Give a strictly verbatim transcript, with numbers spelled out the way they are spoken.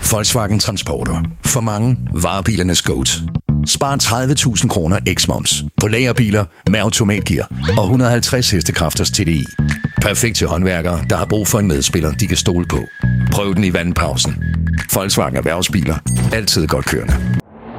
Volkswagen Transporter. For mange varebilernes goat. Spar tredive tusind kroner eks-moms på lagerbiler med automatgear og et hundrede og halvtreds hestekræfters T D I. Perfekt til håndværkere, der har brug for en medspiller, de kan stole på. Prøv den i vandpausen. Volkswagen Erhvervsbiler. Altid godt kørende.